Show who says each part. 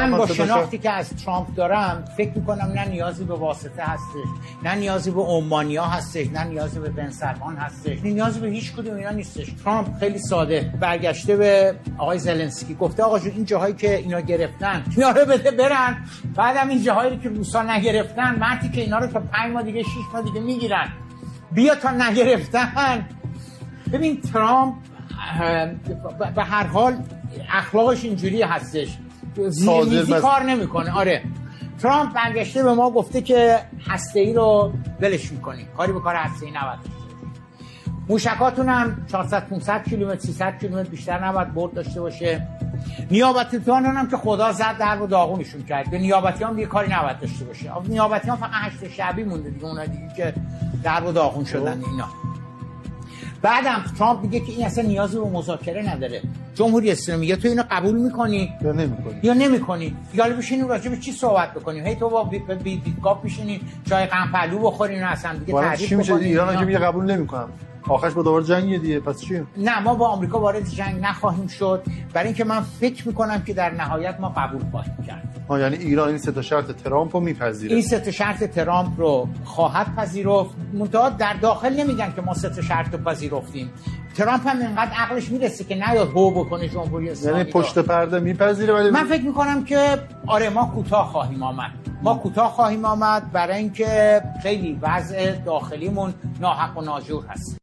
Speaker 1: من با شناختی که از ترامپ دارم فکر میکنم نه نیازی به واسطه هستش، نه نیازی به عمانیا هستش، نه نیازی به بن سلمان هستش، نیازی به هیچ کدوم اینا نیستش. ترامپ خیلی ساده برگشته به آقای زلنسکی گفته آقا جون این جاهایی که اینا گرفتن اینا رو بده برن، بعدم این جاهایی که روسا نگرفتن مردی که اینا رو تا 5 ماه دیگه 6 ماه دیگه میگیرن بیا تا نگرفتن. ببین ترامپ به هر حال اخلاقش اینجوری هستش، میزی کار نمیکنه. آره ترامپ برگشته به ما گفته که هسته‌ای رو ولش میکنی، کاری به کار هسته‌ای نباید، موشکاتون هم 400-500 کیلومتر 300 کیلومتر بیشتر نباید برد داشته باشه. نیابتیان هم که خدا زد در و داغونشون کرد، به نیابتیان دیگه کاری نباید داشته باشه. نیابتیان فقط 8 شعبی مونده دیگه، اونها دیگه که در و داغون شدن اینا. بعدم ترامپ میگه که این اصلا نیازی به مذاکره نداره. جمهوری اسلامی یا تو اینو قبول میکنی یا نمیکنی. یا بشینیم راجع به چی صحبت بکنیم؟ هی تو با بیتکاپ میشینی چای قنپلو بخورین اصلا دیگه تعریف بکنین.
Speaker 2: ایران که میگه قبول نمیکنم، آخرش با دوباره جنگ دیگه، پس چی؟
Speaker 1: نه ما با آمریکا وارد جنگ نخواهیم شد، برای اینکه من فکر میکنم که در نهایت ما قبول خواهیم کرد.
Speaker 2: یعنی ایران این سه تا شرط ترامپ رو میپذیره.
Speaker 1: این سه تا شرط ترامپ رو خواهد پذیرفت. منتها در داخل نمیگن که ما سه تا شرط رو پذیرفتیم. ترامپ هم اینقدر عقلش میرسه که نیاد هو بکنه جمهوری اسلامی.
Speaker 2: یعنی پشت پرده میپذیره. ولی
Speaker 1: من فکر میکنم که آره ما کوتاه خواهیم آمد برای اینکه خیلی وضع داخلیمون ناحق و ناجور هست.